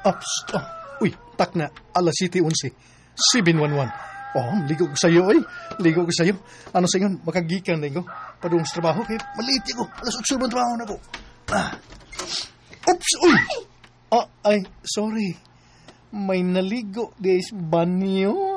Uy, tak na. Alas 7:11. 7:11. Oh, ligo ko sa'yo, ay. Ligo ko sa'yo. Ano sa inyo, makagikan na ko. Padung sa trabaho, kaya maliit ko. Alas 8 ba trabaho na ko. Oops! Uy! Ay, sorry. May naligo, guys. Banyo.